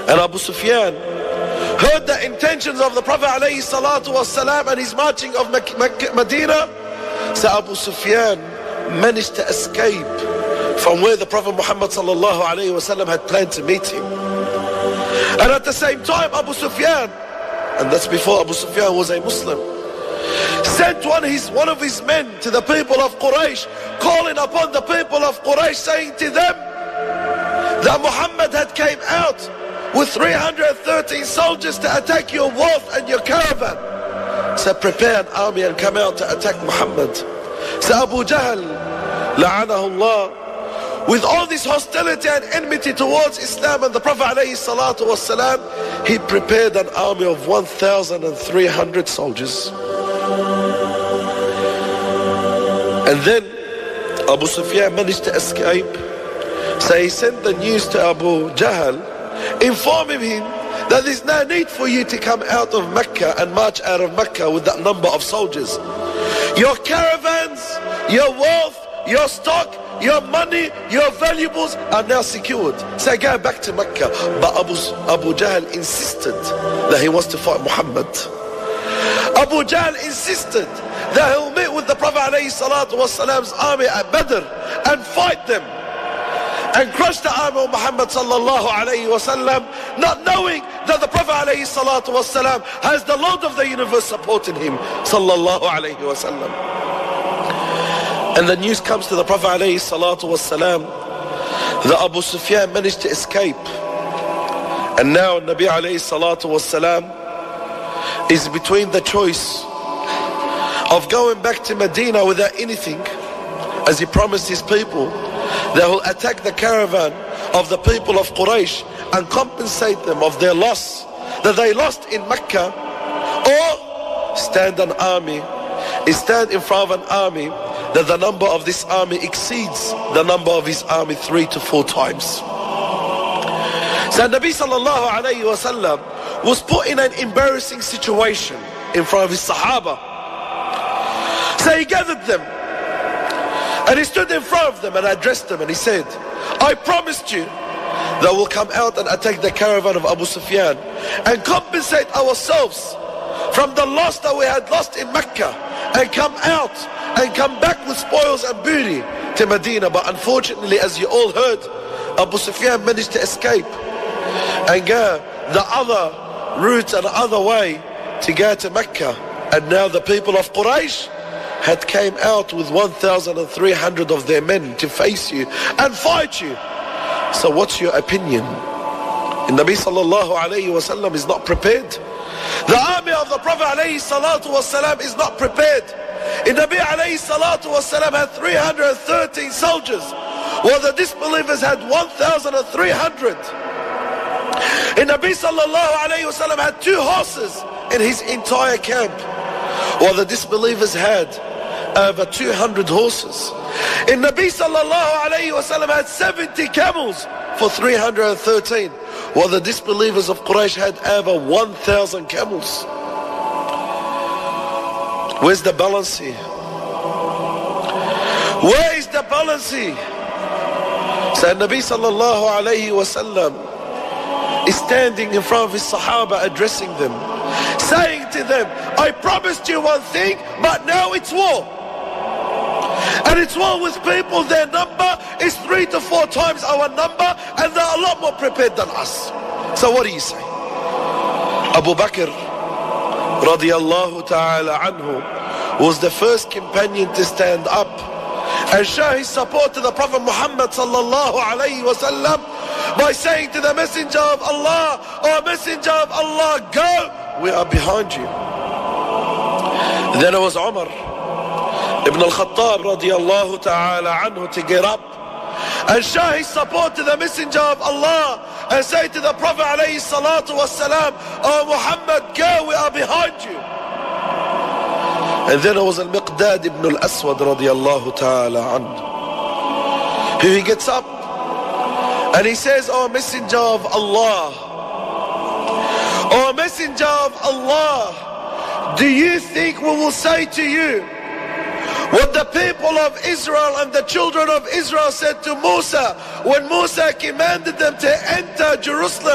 And Abu Sufyan heard the intentions of the Prophet ﷺ and his marching of Medina. So Abu Sufyan managed to escape from where the Prophet Muhammad ﷺ had planned to meet him. And at the same time, Abu Sufyan, and that's before Abu Sufyan was a Muslim, sent one of his men to the people of Quraysh, calling upon the people of Quraysh, saying to them that Muhammad had came out with 313 soldiers to attack your wealth and your caravan. So prepare an army and come out to attack Muhammad. So Abu Jahl, la'anahullah, with all this hostility and enmity towards Islam and the Prophet ﷺ, he prepared an army of 1,300 soldiers. And then Abu Sufyan managed to escape. So he sent the news to Abu Jahl, informing him that there's no need for you to come out of Mecca and march out of Mecca with that number of soldiers. Your caravans, your wealth, your stock, your money, your valuables are now secured. So go back to Mecca. But Abu Jahl insisted that he wants to fight Muhammad. Abu Jahl insisted that he'll meet with the Prophet ﷺ's army at Badr and fight them and crush the army of Muhammad sallallahu alayhi wasallam, not knowing that the Prophet alayhi salatu wasallam has the Lord of the universe supporting him sallallahu alayhi wasallam. And the news comes to the Prophet alayhi salatu wasallam that Abu Sufyan managed to escape, and now Nabi alayhi salatu wasallam is between the choice of going back to Medina without anything, as he promised his people that he'll attack the caravan of the people of Quraysh and compensate them of their loss that they lost in Mecca, or stand in front of an army that the number of this army exceeds the number of his army 3 to 4 times. So Nabi sallallahu alayhi wa sallam was put in an embarrassing situation in front of his Sahaba. So he gathered them and he stood in front of them and addressed them, and he said, I promised you that we'll come out and attack the caravan of Abu Sufyan and compensate ourselves from the loss that we had lost in Mecca, and come out and come back with spoils and booty to Medina. But unfortunately, as you all heard, Abu Sufyan managed to escape and go the other route and the other way to go to Mecca. And now the people of Quraysh had came out with 1,300 of their men to face you and fight you. So what's your opinion? And Nabi sallallahu alayhi wa sallam is not prepared. The army of the Prophet alayhi salatu wa sallam is not prepared. And Nabi alayhi salatu wa sallam had 313 soldiers, while the disbelievers had 1,300. And Nabi sallallahu alayhi wa sallam had 2 horses in his entire camp, while the disbelievers had over 200 horses. And Nabi sallallahu alayhi wa sallam had 70 camels for 313, while the disbelievers of Quraysh had over 1,000 camels. Where's the balance here? Where is the balance here? So Nabi sallallahu alayhi wa sallam is standing in front of his Sahaba, addressing them, saying to them, I promised you one thing, but now it's war. And it's war with people, their number is 3 to 4 times our number, and they're a lot more prepared than us. So what do you say? Abu Bakr radiyallahu ta'ala anhu was the first companion to stand up and show his support to the Prophet Muhammad sallallahu alayhi wa sallam by saying to the Messenger of Allah, O Messenger of Allah, go, we are behind you. Then it was Umar ibn al-Khattab radiyallahu ta'ala anhu to get up and show his support to the Messenger of Allah and say to the Prophet alayhi salatu wassalam, O Muhammad, go, we are behind you. And then it was al-Miqdad ibn al-Aswad radiyallahu ta'ala anhu, who he gets up and he says, O Messenger of Allah, O Messenger of Allah, do you think we will say to you what the people of Israel and the children of Israel said to Musa when Musa commanded them to enter Jerusalem?